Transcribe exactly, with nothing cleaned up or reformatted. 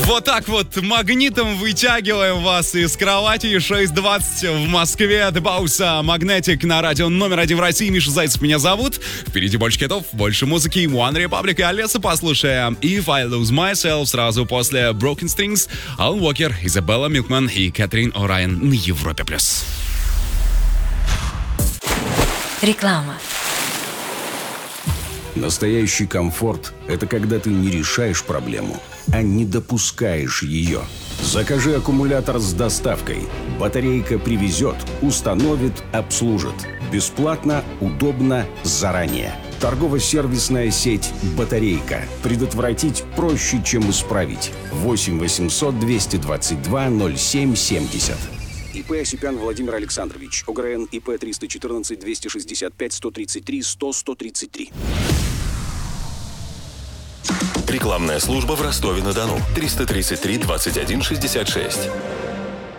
Вот так вот магнитом вытягиваем вас из кровати. шесть двадцать в Москве. The Boss Magnetic на радио номер один в России. Миша Зайцев меня зовут. Впереди больше хитов, больше музыки. One Republic и Алеса послушаем. If I Lose Myself сразу после Broken Strings. Алан Уокер, Изабелла Милкман и Кэтрин О'Райан на Европе+. Реклама. Настоящий комфорт – это когда ты не решаешь проблему, а не допускаешь ее. Закажи аккумулятор с доставкой. Батарейка привезет, установит, обслужит. Бесплатно, удобно, заранее. Торгово-сервисная сеть «Батарейка». Предотвратить проще, чем исправить. восемь восемьсот двести двадцать два ноль семь семьдесят. ИП Осипян Владимир Александрович. ОГРН ИП триста четырнадцать двести шестьдесят пять сто тридцать три сто сто тридцать три. Рекламная служба в Ростове-на-Дону. триста тридцать три двадцать один шестьдесят шесть.